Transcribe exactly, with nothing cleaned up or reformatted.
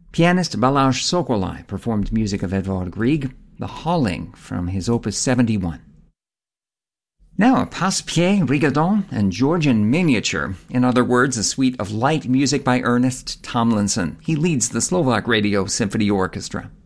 Pianist Balázs Szokolai performed music of Edvard Grieg, The Hauling from his Opus seventy-one. Now a passe-pied, rigodon, and Georgian miniature. In other words, a suite of light music by Ernest Tomlinson. He leads the Slovak Radio Symphony Orchestra.